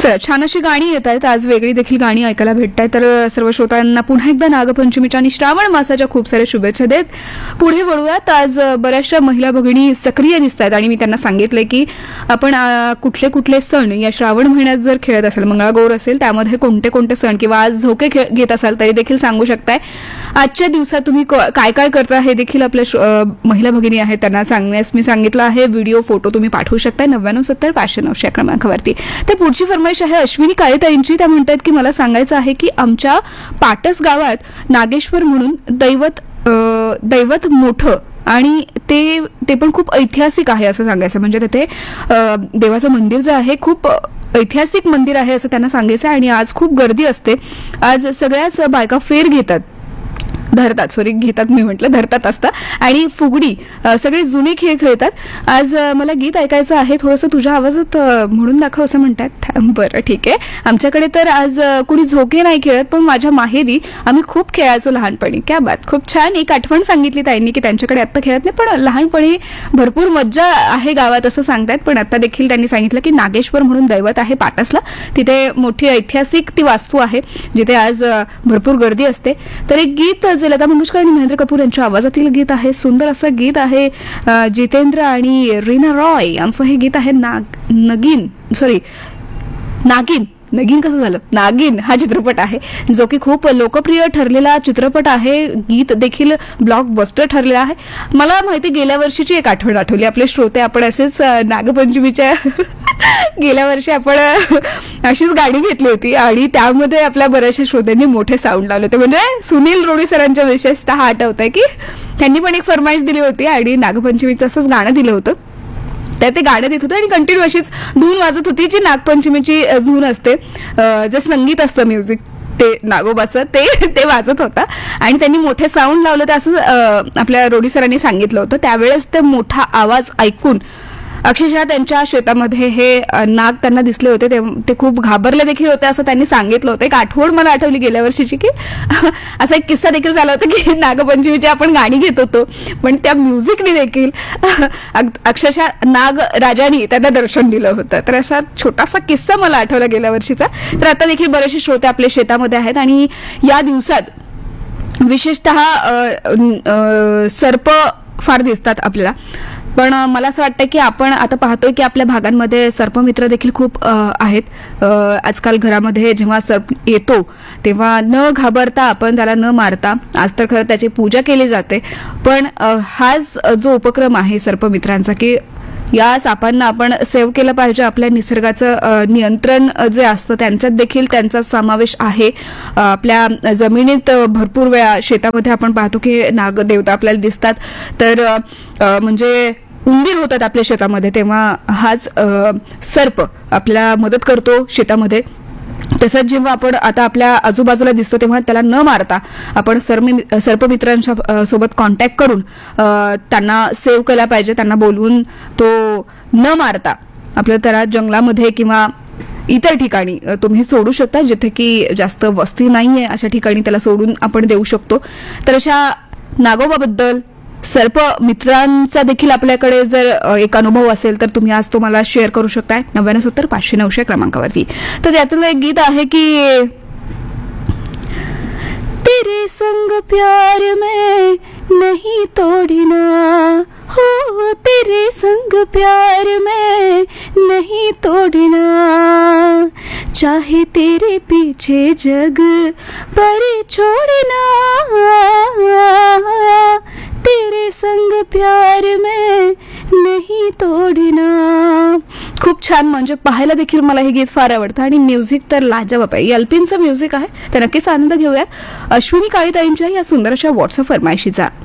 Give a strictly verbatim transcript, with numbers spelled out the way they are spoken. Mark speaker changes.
Speaker 1: चला, छान अशी गाणी येत आहेत आज, वेगळी देखील गाणी ऐकायला भेटत आहेत. तर सर्व श्रोतांना पुन्हा एकदा नागपंचमीच्या आणि श्रावण मासाच्या खूप साऱ्या शुभेच्छा देत पुढे वळूयात. आज बऱ्याचशा महिला भगिनी सक्रिय दिसत आहेत आणि मी त्यांना सांगितलंय की आपण कुठले कुठले सण या श्रावण महिन्यात जर खेळत असाल, मंगळागौर असेल त्यामध्ये कोणते कोणते सण किंवा आज झोके घेत असाल तरी देखील सांगू शकताय. आजच्या दिवसात तुम्ही काय काय करता हे देखील आपल्या महिला भगिनी आहेत त्यांना सांगण्यास मी सांगितलं आहे. व्हिडिओ फोटो तुम्ही पाठवू शकताय नव्याण्णव सत्तर पाचशे नऊशे क्रमांकावरती. तर पुढची फरमाईश आहे अश्विनी काळेताईंची. त्या म्हणतात की मला सांगायचं आहे की आमच्या पाटस गावात नागेश्वर म्हणून दैवत दैवत मोठं आणि ते ते पण खूप ऐतिहासिक आहे असं सांगायचं. म्हणजे तिथे देवाचं मंदिर जे आहे खूप ऐतिहासिक मंदिर आहे असं त्यांना सांगायचं. आणि आज खूप गर्दी असते. आज सगळ्याच बायका फेर घेतात धरतात सॉरी घेतात मी म्हटलं धरतात असतात आणि फुगडी सगळे जुने खेळ खेळतात. आज मला गीत ऐकायचं आहे थोडंसं तुझ्या आवाजात म्हणून दाखव असं म्हणतात. बरं ठीक आहे. आमच्याकडे तर आज कुणी झोके नाही खेळत पण माझ्या माहेरी आम्ही खूप खेळायचो लहानपणी. क्या बात, खूप छान एक आठवण सांगितली ताईंनी की त्यांच्याकडे आत्ता खेळत नाही पण लहानपणी भरपूर मज्जा आहे गावात असं सांगतायत. पण आता देखील त्यांनी सांगितलं की नागेश्वर म्हणून दैवत आहे पाटसला, तिथे मोठी ऐतिहासिक ती वास्तू आहे जिथे आज भरपूर गर्दी असते. तर एक गीत लता मंगेशकर आणि महेंद्र कपूर यांच्या आवाजातील गीत आहे. सुंदर असं गीत आहे. जितेंद्र आणि रीना रॉय यांचं हे गीत आहे. नाग नगीन सॉरी नागिन नगीन कसं झालं नागिन हा चित्रपट आहे जो की खूप लोकप्रिय ठरलेला चित्रपट आहे. गीत देखील ब्लॉकबस्टर ठरलेला आहे. मला माहिती गेल्या वर्षीची एक आठवण आठवली. आपले श्रोते आपण असेच नागपंचमीच्या गेल्या वर्षी आपण अशीच गाणी घेतली होती आणि त्यामध्ये आपल्या बऱ्याचशा श्रोत्यांनी मोठे साऊंड लावले होते. म्हणजे सुनील रोडी सरांच्या विशेषतः आठवत आहे की त्यांनी पण एक फरमाईश दिली होती आणि नागपंचमीचं असंच गाणं दिलं होतं. त्या ते गाणं देत होतं आणि कंटिन्यू अशीच धून वाजत होती जी नागपंचमीची धून असते. जे संगीत असतं म्युझिक ते नागोबाचं ते ते वाजत होता आणि त्यांनी मोठे साऊंड लावलं तर असं आपल्या रोडी सरांनी सांगितलं होतं. त्यावेळेस ते मोठा आवाज ऐकून अक्षरशः त्यांच्या शेतामध्ये हे नाग त्यांना दिसले होते. ते खूप घाबरले देखील होते असं त्यांनी सांगितलं होतं. एक आठवण मला आठवली गेल्या वर्षीची की असा एक किस्सा देखील झाला होता की नागपंचमीची आपण गाणी घेत होतो पण त्या म्युझिकने देखील अक्षरशः नाग राजानी त्यांना दर्शन दिलं होतं. तर असा छोटासा किस्सा मला आठवला गेल्या वर्षीचा. तर आता देखील बरेचसे श्रोते आपल्या शेतामध्ये आहेत आणि या दिवसात विशेषतः सर्प फार दिसतात आपल्याला. पण मला असं वाटतं की आपण आता पाहतोय की आपल्या भागांमध्ये सर्पमित्र देखील खूप आहेत. आजकाल घरामध्ये जेव्हा सर्प येतो तेव्हा न घाबरता आपण त्याला न मारता, आज तर खरं त्याची पूजा केली जाते, पण हाच जो उपक्रम आहे सर्पमित्रांचा की या सापांना आपण सेव्ह केलं पाहिजे. आपल्या निसर्गाचं नियंत्रण जे असतं त्यांच्यात देखील त्यांचा समावेश आहे. आपल्या जमिनीत भरपूर वेळा शेतामध्ये आपण पाहतो की नागदेवता आपल्याला दिसतात. तर म्हणजे उंदीर होतात आपल्या शेतामध्ये तेव्हा हाच सर्प आपल्याला मदत करतो शेतामध्ये. तसंच जेव्हा आपण आता आपल्या आजूबाजूला दिसतो तेव्हा त्याला न मारता आपण सर्प सर्पमित्रांच्या सोबत कॉन्टॅक्ट करून त्यांना सेव्ह केला पाहिजे. त्यांना बोलवून तो न मारता आपल्या त्याला जंगलामध्ये किंवा इतर ठिकाणी तुम्ही सोडू शकता जिथे की जास्त वस्ती नाहीये अशा ठिकाणी त्याला सोडून आपण देऊ शकतो. तर अशा नागोबाबद्दल सर्प मित्रांचा देखील आपल्याकडे जर एक अनुभव असेल तर तुम्ही आज तो मला शेअर करू शकताय नव्याण्णव सत्तर पाचशे नऊशे क्रमांकावरती. तर त्यातलं एक गीत आहे की तेरे संग प्यार में नहीं तोड़ना हो, तेरे संग प्यार में नहीं तोड़ना, चाहे तेरे पीछे जग पर छोड़ना, तेरे संग प्यार में नहीं तोड़ना. खूप छान. म्हणजे पाहायला देखील मला हे गीत फार आवडतं आणि म्युझिक तर लाजवाब आहे. एल्पिनचं म्युझिक आहे. तर नक्कीच आनंद घेऊया अश्विनी काळेताईंच्या या सुंदर अशा व्हॉट्सअप फरमाईशीचा.